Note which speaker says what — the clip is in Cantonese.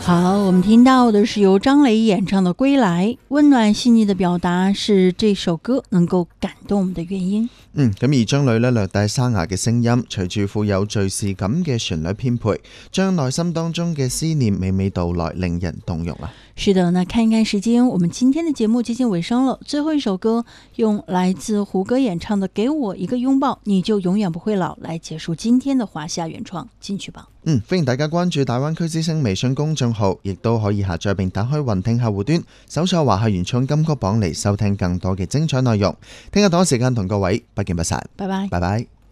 Speaker 1: 好，我们聽到的是由張磊演唱的《歸來》，溫暖細膩的表達是這首歌能夠感動我們的原因。
Speaker 2: 咁而張磊呢略帶沙啞嘅聲音，隨住富有敘事感嘅旋律編配，將內心當中嘅思念娓娓道來，令人動容啊！
Speaker 1: 是的，那看一看時間，我們今天的節目接近尾聲了。最後一首歌，用來自胡歌演唱的《給我一個擁抱，你就永遠不會老》來結束今天的華夏原創金曲榜。
Speaker 2: 歡迎大家關注大灣區之聲微信公眾號，亦都可以下載並打開雲聽客戶端，搜索華夏原創金曲榜嚟收聽更多嘅精彩內容。聽日同一時間同各位不見不散，
Speaker 1: 拜拜，
Speaker 2: 拜拜。